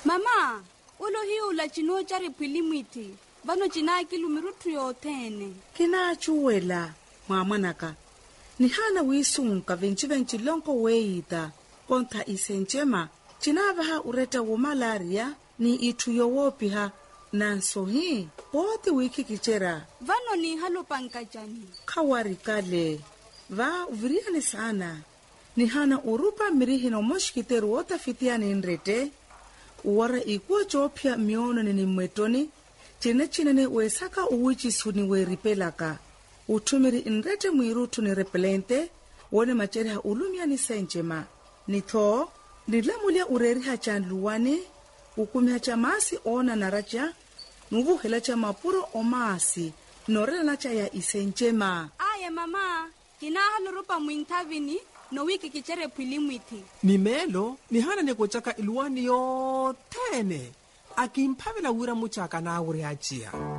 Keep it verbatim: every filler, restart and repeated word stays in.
Mama, ulo hiyo ula chino chari pilimwiti. Vano china kilumirutu yotene. Kina chuwela, mwamanaka. Ni hana wisunka venchi venchi lonko weita. Konta isenchema. China vaha ureta wo malaria ni itu yowopi ha. Nanso hii, wote wiki kichera. Vano ni halo pankajani. Kawari kale. Va uviriane sana. Ni hana urupa mirihi no moshkiteru wota fitiani nrete. Uwara ikuwa chopia miono ni mwetoni. Chine chine ne uesaka uwichi suni weripelaka. Utumiri nrete mwirutu ni repelente. Wone machereha ulumia ni senchema. Ni to, nilamulia ureriha chan luwane. Ukumia cha maasi ona naracha. Nuvu hela cha mapuro o maasi. Norela nacha ya isenchema. Aye mama, kina halo rupa mwintavini. No wiki kichere pilimwiti. Ni melo, ni hana nekochaka iluwani yotene. Akimpavela wira muchaka na ure achia.